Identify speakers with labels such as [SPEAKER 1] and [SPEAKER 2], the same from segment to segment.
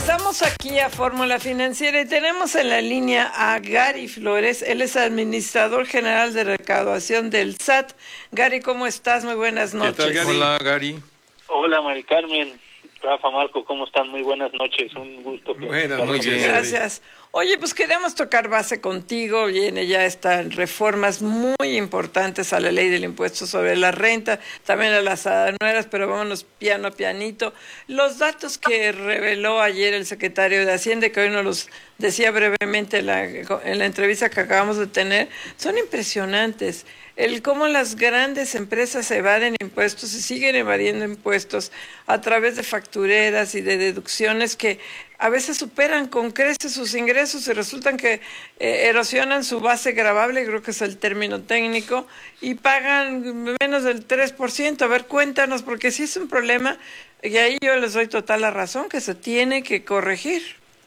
[SPEAKER 1] Estamos aquí a Fórmula Financiera y tenemos en la línea a Gary Flores. Él es administrador general de recaudación del SAT. Gary, ¿cómo estás? Muy buenas noches.
[SPEAKER 2] ¿Qué tal, Gary? Hola, Gary.
[SPEAKER 3] Hola, Mari Carmen, Rafa, Marco, ¿cómo están? Muy buenas noches, un gusto.
[SPEAKER 2] Bueno, muy bien.
[SPEAKER 1] Gracias. Oye, pues queremos tocar base contigo. Ya están reformas muy importantes a la ley del impuesto sobre la renta, también a las aduaneras, pero vámonos pianito. Los datos que reveló ayer el secretario de Hacienda, que hoy nos los decía brevemente en la entrevista que acabamos de tener, son impresionantes. Cómo las grandes empresas evaden impuestos y siguen evadiendo impuestos a través de factureras y de deducciones que a veces superan con creces sus ingresos y resultan que erosionan su base gravable, creo que es el término técnico, y pagan menos del 3%. A ver, cuéntanos, porque sí es un problema, y ahí yo les doy total la razón, que se tiene que corregir.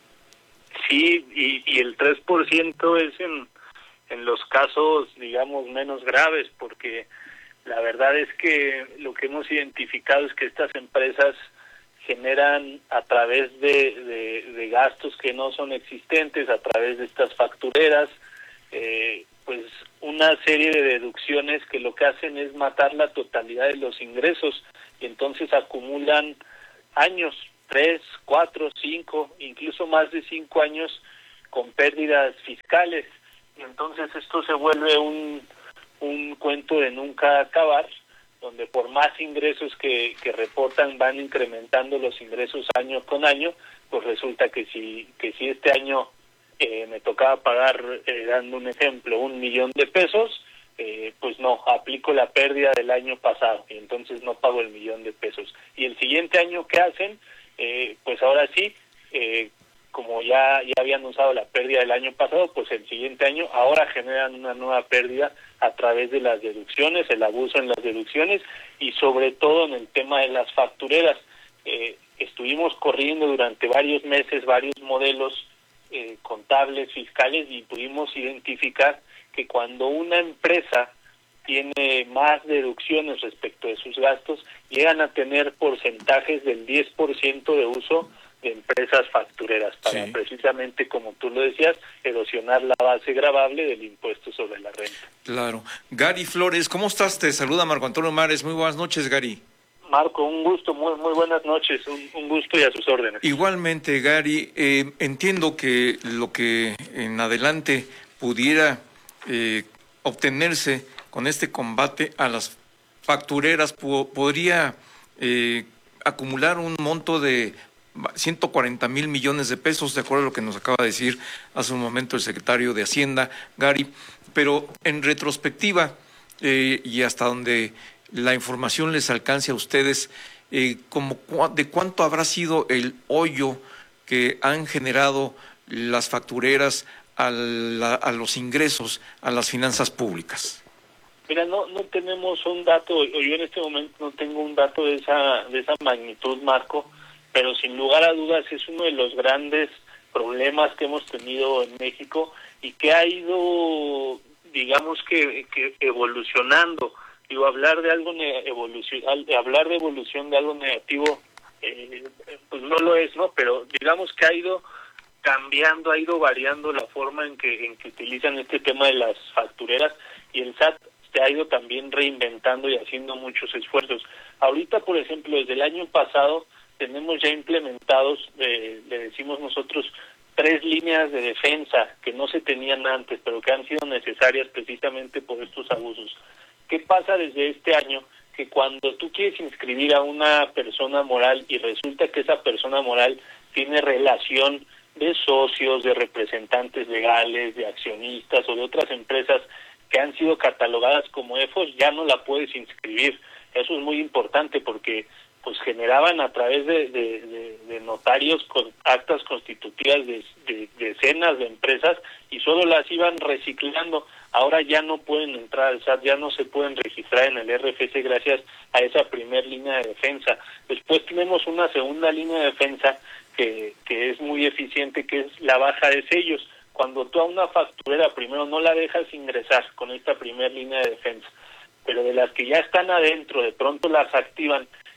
[SPEAKER 3] Sí, y el 3% es en los casos, digamos, menos graves, porque la verdad es que lo que hemos identificado es que estas empresas generan a través de gastos que no son existentes, a través de estas factureras, pues una serie de deducciones que lo que hacen es matar la totalidad de los ingresos, y entonces acumulan años, 3, 4, 5, incluso más de 5 años con pérdidas fiscales. Y entonces esto se vuelve un cuento de nunca acabar, donde por más ingresos que reportan van incrementando los ingresos año con año. Pues resulta que si este año me tocaba pagar, dando un ejemplo, 1,000,000 de pesos, pues no, aplico la pérdida del año pasado y entonces no pago el 1,000,000 de pesos. Y el siguiente año, ¿qué hacen? Pues ahora sí, como ya habían usado la pérdida del año pasado, pues el siguiente año ahora generan una nueva pérdida a través de las deducciones, el abuso en las deducciones y sobre todo en el tema de las factureras. Estuvimos corriendo durante varios meses varios modelos contables, fiscales, y pudimos identificar que cuando una empresa tiene más deducciones respecto de sus gastos, llegan a tener porcentajes del 10% de uso de empresas factureras para precisamente, como tú lo decías, erosionar la base gravable del impuesto sobre la renta.
[SPEAKER 2] Claro. Gary Flores, ¿cómo estás? Te saluda Marco Antonio Mares. Muy buenas noches, Gary.
[SPEAKER 3] Marco, un gusto, muy buenas noches, un gusto y a sus órdenes.
[SPEAKER 2] Igualmente, Gary, entiendo que lo que en adelante pudiera obtenerse con este combate a las factureras podría acumular un monto de 140,000 millones de pesos, de acuerdo a lo que nos acaba de decir hace un momento el secretario de Hacienda, Gary, pero en retrospectiva y hasta donde la información les alcance a ustedes, ¿de cuánto habrá sido el hoyo que han generado las factureras a los ingresos, a las finanzas públicas?
[SPEAKER 3] Mira, no tenemos un dato, yo en este momento no tengo un dato de esa magnitud, Marco, pero sin lugar a dudas es uno de los grandes problemas que hemos tenido en México y que ha ido, digamos que evolucionando. Digo, hablar de evolución de algo negativo, pues no lo es, ¿no? Pero digamos que ha ido cambiando, ha ido variando la forma en que utilizan este tema de las factureras, y el SAT se ha ido también reinventando y haciendo muchos esfuerzos. Ahorita, por ejemplo, desde el año pasado tenemos ya implementados, le decimos nosotros, 3 líneas de defensa que no se tenían antes, pero que han sido necesarias precisamente por estos abusos. ¿Qué pasa desde este año? Que cuando tú quieres inscribir a una persona moral y resulta que esa persona moral tiene relación de socios, de representantes legales, de accionistas o de otras empresas que han sido catalogadas como EFOS, ya no la puedes inscribir. Eso es muy importante porque pues generaban a través de notarios con actas constitutivas de decenas de empresas y solo las iban reciclando. Ahora ya no pueden entrar al SAT, ya no se pueden registrar en el RFC gracias a esa primer línea de defensa. Después tenemos una segunda línea de defensa que es muy eficiente, que es la baja de sellos. Cuando tú a una facturera primero no la dejas ingresar con esta primer línea de defensa, pero de las que ya están adentro de pronto las activan,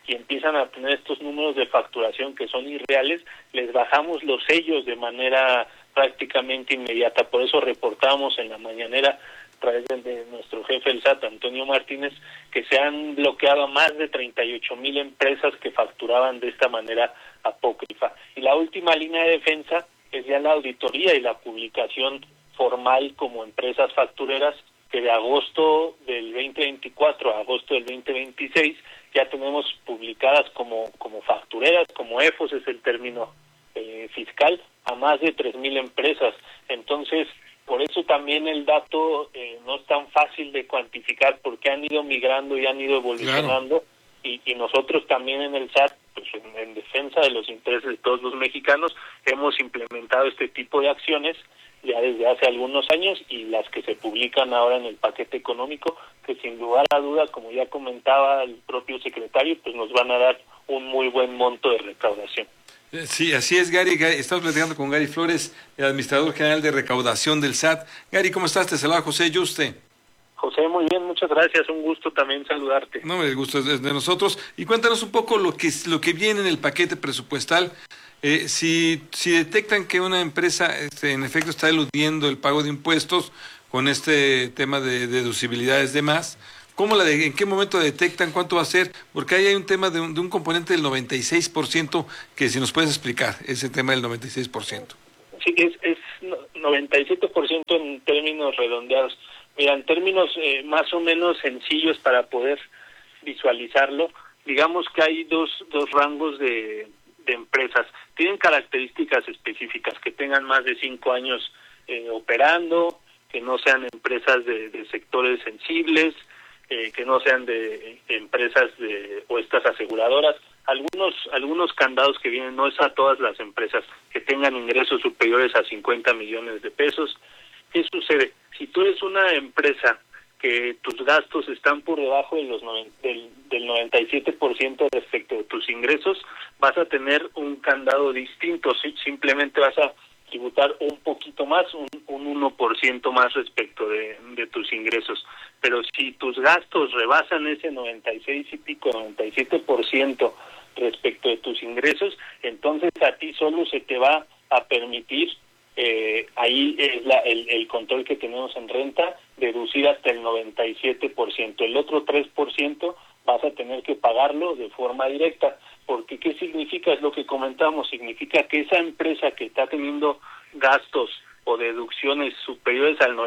[SPEAKER 3] y empiezan a tener estos números de facturación que son irreales, les bajamos los sellos de manera prácticamente inmediata. Por eso reportamos en la mañanera a través de nuestro jefe del SAT, Antonio Martínez, que se han bloqueado más de 38,000 empresas que facturaban de esta manera apócrifa. Y la última línea de defensa es ya la auditoría y la publicación formal como empresas factureras, que de agosto del 2024 a agosto del 2026 ya tenemos publicadas como factureras, como EFOS es el término fiscal, a más de 3,000 empresas. Entonces, por eso también el dato no es tan fácil de cuantificar, porque han ido migrando y han ido evolucionando. Claro. Y nosotros también en el SAT, pues en defensa de los intereses de todos los mexicanos, hemos implementado este tipo de acciones ya desde hace algunos años, y las que se publican ahora en el paquete económico, que sin lugar a duda, como ya comentaba el propio secretario, pues nos van a dar un muy buen monto de recaudación.
[SPEAKER 4] Sí, así es, Gary. Estamos platicando con Gary Flores, el administrador general de recaudación del SAT. Gary, ¿cómo estás? Te saluda José Yuste.
[SPEAKER 3] José, muy bien, muchas gracias, un gusto también saludarte.
[SPEAKER 4] No, el gusto es de nosotros. Y cuéntanos un poco lo que viene en el paquete presupuestal. Si detectan que una empresa en efecto está eludiendo el pago de impuestos con este tema de deducibilidades de más, ¿en qué momento detectan? ¿Cuánto va a ser? Porque ahí hay un tema de un componente del 96%, que si nos puedes explicar ese tema del 96%.
[SPEAKER 3] Sí, es 97% en términos redondeados. Mira, en términos más o menos sencillos para poder visualizarlo, digamos que hay dos rangos de empresas. Tienen características específicas, que tengan más de 5 años operando, que no sean empresas de sectores sensibles, que no sean de empresas o estas aseguradoras. Algunos candados que vienen, no es a todas las empresas, que tengan ingresos superiores a 50 millones de pesos. ¿Qué sucede? Si tú eres una empresa que tus gastos están por debajo de del 97% respecto de tus ingresos, vas a tener un candado distinto. Simplemente vas a tributar un poquito más, un 1% más respecto de tus ingresos. Pero si tus gastos rebasan ese 96 y pico, 97% respecto de tus ingresos, entonces a ti solo se te va a permitir, ahí es el control que tenemos en renta, deducir hasta el 97%. El otro 3% vas a tener que pagarlo de forma directa. Porque ¿qué significa? Es lo que comentamos, significa que esa empresa que está teniendo gastos o deducciones superiores al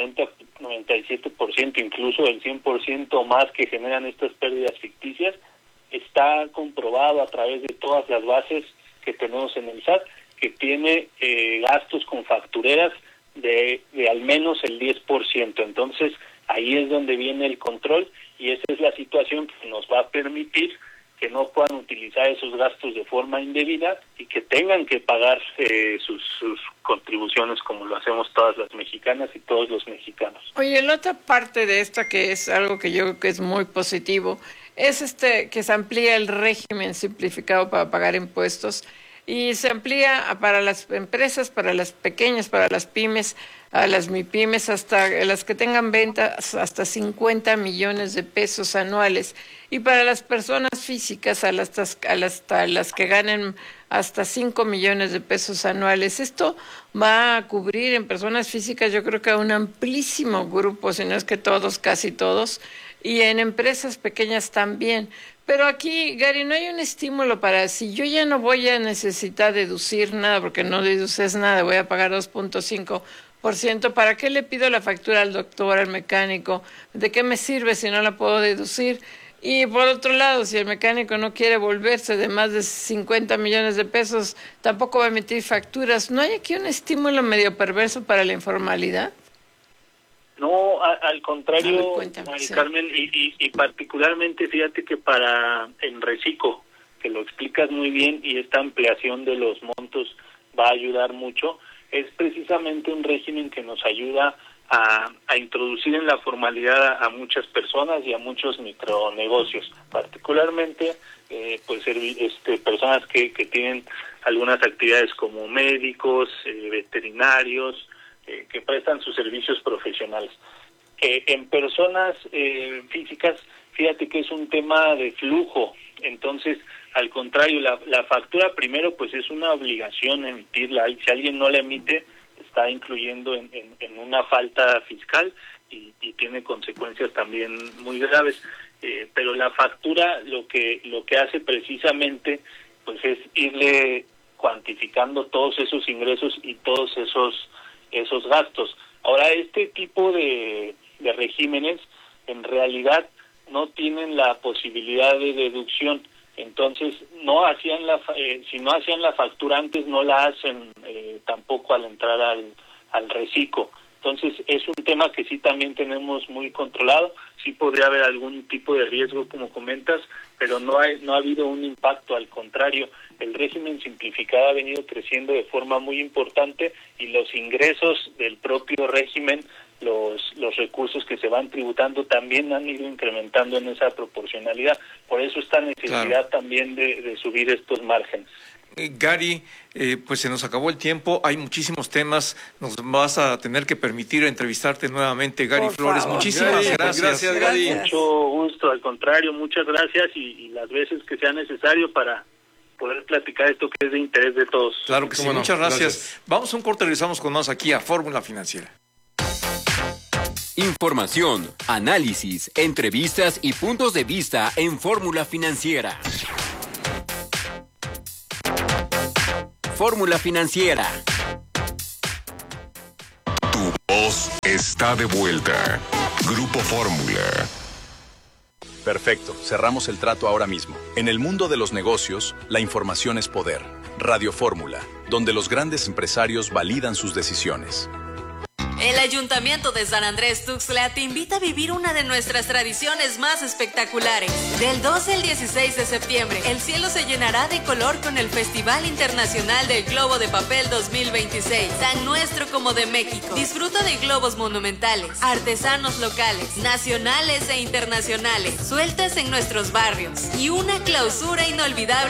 [SPEAKER 3] 97%, incluso el 100% más que generan estas pérdidas ficticias, está comprobado a través de todas las bases que tenemos en el SAT, que tiene gastos con factureras de al menos el 10%. Entonces, ahí es donde viene el control, y esa es la situación que nos va a permitir que no puedan utilizar esos gastos de forma indebida y que tengan que pagar sus contribuciones, como lo hacemos todas las mexicanas y todos los mexicanos.
[SPEAKER 1] Oye, la otra parte de esta, que es algo que yo creo que es muy positivo, es que se amplía el régimen simplificado para pagar impuestos, y se amplía para las empresas, para las pequeñas, para las pymes, a las MIPYMES, hasta las que tengan ventas hasta 50 millones de pesos anuales, y para las personas físicas hasta las que ganen hasta 5 millones de pesos anuales. Esto va a cubrir en personas físicas, yo creo que a un amplísimo grupo, si no es que todos, casi todos, y en empresas pequeñas también. Pero aquí, Gary, no hay un estímulo para, si yo ya no voy a necesitar deducir nada, porque no deduces nada, voy a pagar 2.5%, ¿para qué le pido la factura al doctor, al mecánico? ¿De qué me sirve si no la puedo deducir? Y por otro lado, si el mecánico no quiere volverse de más de 50 millones de pesos, tampoco va a emitir facturas. ¿No hay aquí un estímulo medio perverso para la informalidad?
[SPEAKER 3] No, al contrario,
[SPEAKER 1] Cuéntame,
[SPEAKER 3] Mari
[SPEAKER 1] sí.
[SPEAKER 3] Carmen, y particularmente fíjate que en Recico, que lo explicas muy bien, y esta ampliación de los montos va a ayudar mucho, es precisamente un régimen que nos ayuda a introducir en la formalidad a muchas personas y a muchos micronegocios, particularmente personas que tienen algunas actividades como médicos, veterinarios, que prestan sus servicios profesionales. En personas físicas, fíjate que es un tema de flujo Entonces, al contrario, la factura primero pues es una obligación emitirla, y si alguien no la emite, está incluyendo en una falta fiscal y tiene consecuencias también muy graves. Pero la factura lo que hace precisamente pues es irle cuantificando todos esos ingresos y todos esos gastos. Ahora, este tipo de regímenes en realidad no tienen la posibilidad de deducción, entonces si no hacían la factura antes, no la hacen tampoco al entrar al reciclo. Entonces es un tema que sí también tenemos muy controlado. Sí podría haber algún tipo de riesgo, como comentas, pero no ha habido un impacto, al contrario, el régimen simplificado ha venido creciendo de forma muy importante, y los ingresos del propio régimen, los recursos que se van tributando también han ido incrementando en esa proporcionalidad. Por eso esta necesidad también de subir estos márgenes.
[SPEAKER 2] Gary, pues se nos acabó el tiempo, hay muchísimos temas, nos vas a tener que permitir entrevistarte nuevamente, Gary
[SPEAKER 1] Por
[SPEAKER 2] Flores.
[SPEAKER 1] favor.
[SPEAKER 2] Muchísimas
[SPEAKER 4] Gary,
[SPEAKER 2] gracias.
[SPEAKER 4] gracias, Gary.
[SPEAKER 3] Mucho gusto, al contrario, muchas gracias, y las veces que sea necesario para poder platicar esto que es de interés de todos.
[SPEAKER 2] Claro que sí,
[SPEAKER 4] ¿Cómo no?
[SPEAKER 2] muchas gracias.
[SPEAKER 4] Gracias.
[SPEAKER 2] Vamos a un corte, regresamos con más aquí a Fórmula Financiera.
[SPEAKER 5] Información, análisis, entrevistas y puntos de vista en Fórmula Financiera. Fórmula Financiera.
[SPEAKER 6] Tu voz está de vuelta. Grupo Fórmula.
[SPEAKER 7] Perfecto, cerramos el trato ahora mismo. En el mundo de los negocios, la información es poder. Radio Fórmula, donde los grandes empresarios validan sus decisiones.
[SPEAKER 8] El Ayuntamiento de San Andrés Tuxtla te invita a vivir una de nuestras tradiciones más espectaculares. Del 12 al 16 de septiembre, el cielo se llenará de color con el Festival Internacional del Globo de Papel 2026, tan nuestro como de México. Disfruta de globos monumentales, artesanos locales, nacionales e internacionales, sueltas en nuestros barrios, y una clausura inolvidable